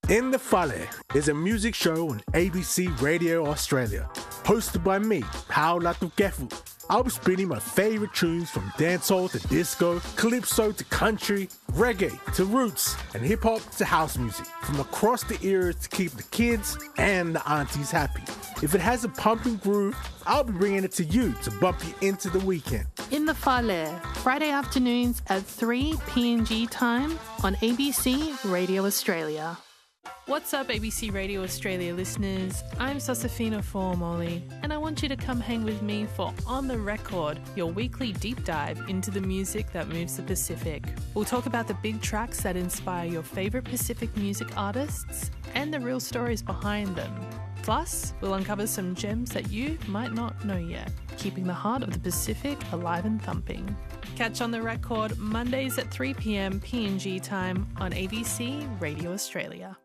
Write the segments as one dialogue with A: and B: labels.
A: In the Fale is a music show on ABC Radio Australia, hosted by me, Paul Latukefu. I'll be spinning my favourite tunes from dancehall to disco, calypso to country, reggae to roots, and hip-hop to house music, from across the eras to keep the kids and the aunties happy. If it has a pumping groove, I'll be bringing it to you to bump you into the weekend.
B: In the Fale, Friday afternoons at 3 PNG time on ABC Radio Australia. What's up, ABC Radio Australia listeners? I'm Sosafina Formoli, and I want you to come hang with me for On The Record, your weekly deep dive into the music that moves the Pacific. We'll talk about the big tracks that inspire your favourite Pacific music artists and the real stories behind them. Plus, we'll uncover some gems that you might not know yet, keeping the heart of the Pacific alive and thumping. Catch On The Record Mondays at 3 p.m. PNG time on ABC Radio Australia.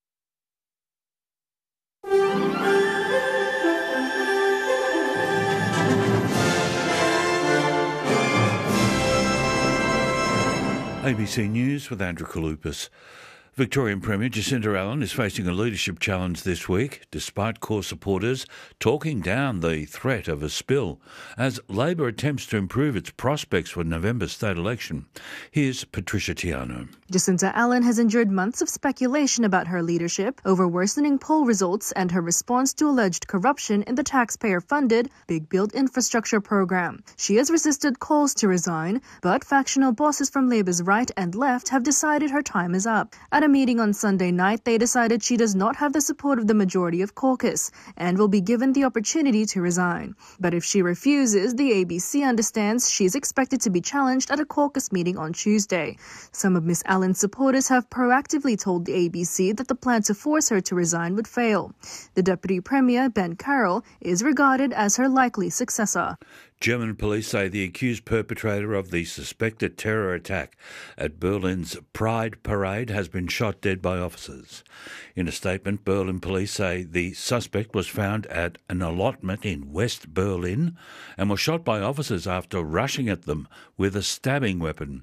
C: ABC News with Andrew Kalupas. Victorian Premier Jacinda Allen is facing a leadership challenge this week, despite core supporters talking down the threat of a spill, as Labor attempts to improve its prospects for November's state election. Here's Patricia Tiano.
D: Jacinda Allen has endured months of speculation about her leadership over worsening poll results and her response to alleged corruption in the taxpayer-funded Big Build infrastructure program. She has resisted calls to resign, but factional bosses from Labor's right and left have decided her time is up. At a meeting on Sunday night, they decided she does not have the support of the majority of caucus and will be given the opportunity to resign. But if she refuses, the ABC understands she's expected to be challenged at a caucus meeting on Tuesday. Some of Ms. Allen's supporters have proactively told the ABC that the plan to force her to resign would fail. The Deputy Premier, Ben Carroll, is regarded as her likely successor.
C: German police say the accused perpetrator of the suspected terror attack at Berlin's Pride Parade has been shot dead by officers. In a statement, Berlin police say the suspect was found at an allotment in West Berlin and was shot by officers after rushing at them with a stabbing weapon.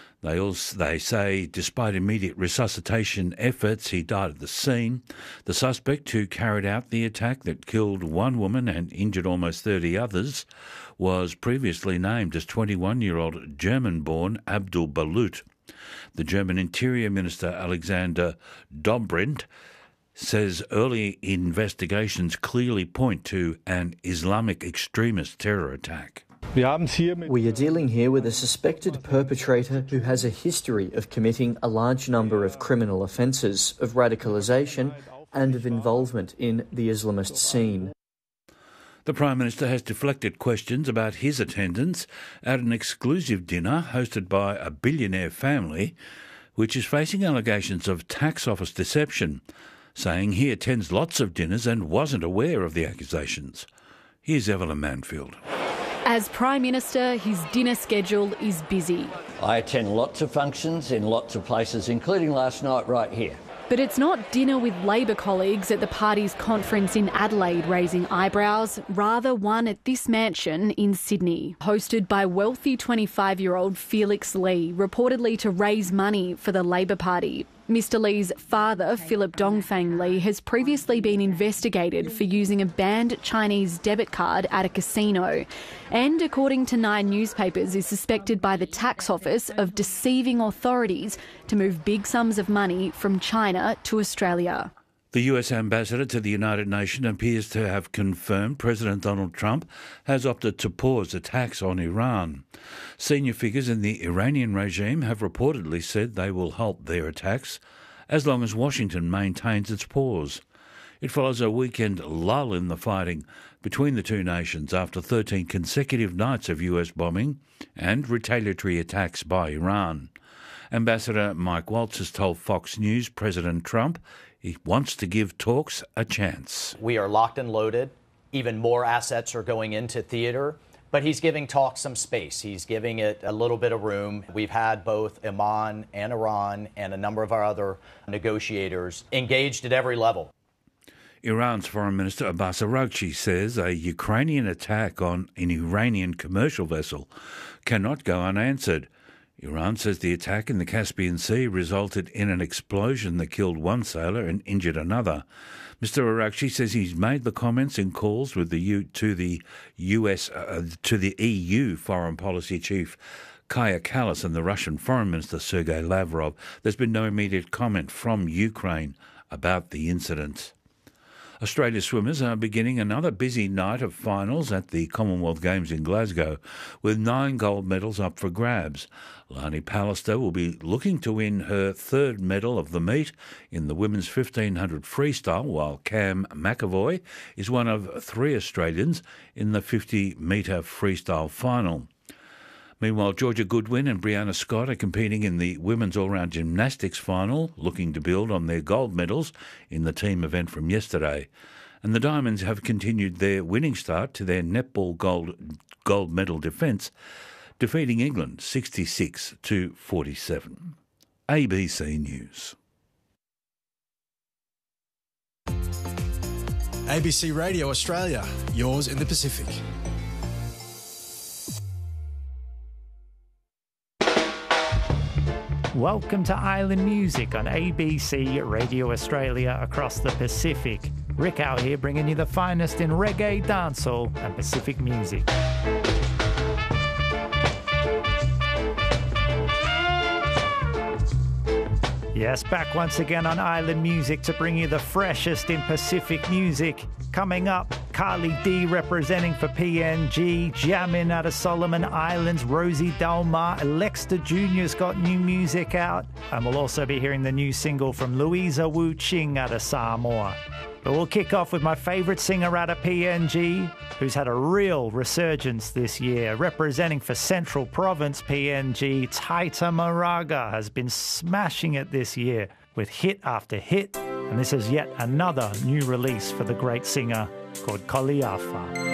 C: They say despite immediate resuscitation efforts, he died at the scene. The suspect who carried out the attack that killed one woman and injured almost 30 others was previously named as 21-year-old German-born Abdul Balut. The German Interior Minister Alexander Dobrindt says early investigations clearly point to an Islamic extremist terror attack.
E: We are dealing here with a suspected perpetrator who has a history of committing a large number of criminal offences, of radicalisation and of involvement in the Islamist scene.
C: The Prime Minister has deflected questions about his attendance at an exclusive dinner hosted by a billionaire family, which is facing allegations of tax office deception, saying he attends lots of dinners and wasn't aware of the accusations. Here's Evelyn Manfield.
F: As Prime Minister, his dinner schedule is busy.
G: I attend lots of functions in lots of places, including last night right here.
F: But it's not dinner with Labor colleagues at the party's conference in Adelaide raising eyebrows, rather one at this mansion in Sydney, hosted by wealthy 25-year-old Felix Lee, reportedly to raise money for the Labor Party. Mr Lee's father, Philip Dongfang Lee, has previously been investigated for using a banned Chinese debit card at a casino and, according to Nine newspapers, is suspected by the tax office of deceiving authorities to move big sums of money from China to Australia.
C: The US ambassador to the United Nations appears to have confirmed President Donald Trump has opted to pause attacks on Iran. Senior figures in the Iranian regime have reportedly said they will halt their attacks as long as Washington maintains its pause. It follows a weekend lull in the fighting between the two nations after 13 consecutive nights of US bombing and retaliatory attacks by Iran. Ambassador Mike Waltz has told Fox News President Trump he wants to give talks a chance.
H: We are locked and loaded. Even more assets are going into theater. But he's giving talks some space. He's giving it a little bit of room. We've had both Oman and Iran and a number of our other negotiators engaged at every level.
C: Iran's Foreign Minister Abbas Araghchi says a Ukrainian attack on an Iranian commercial vessel cannot go unanswered. Iran says the attack in the Caspian Sea resulted in an explosion that killed one sailor and injured another. Mr. Araghchi says he's made the comments in calls with the EU Foreign Policy Chief Kaja Kallas and the Russian Foreign Minister Sergei Lavrov. There's been no immediate comment from Ukraine about the incident. Australia swimmers are beginning another busy night of finals at the Commonwealth Games in Glasgow, with 9 gold medals up for grabs. Lani Pallister will be looking to win her 3rd medal of the meet in the women's 1500 freestyle, while Cam McAvoy is one of 3 Australians in the 50-metre freestyle final. Meanwhile, Georgia Goodwin and Brianna Scott are competing in the women's all-round gymnastics final, looking to build on their gold medals in the team event from yesterday. And the Diamonds have continued their winning start to their netball gold medal defence, defeating England 66-47. ABC News.
I: ABC Radio Australia, yours in the Pacific.
J: Welcome to Island Music on ABC Radio Australia across the Pacific. Rick out here bringing you the finest in reggae, dancehall and Pacific music. Yes, back once again on Island Music to bring you the freshest in Pacific music. Coming up, Carly D representing for PNG, jamming out of Solomon Islands, Rosie Dalmar, Alexta Jr.'s got new music out, and we'll also be hearing the new single from Louisa Wu Ching out of Samoa. But we'll kick off with my favourite singer out of PNG, who's had a real resurgence this year. Representing for Central Province PNG, Taita Maraga has been smashing it this year with hit after hit, and this is yet another new release for the great singer called Koliafa.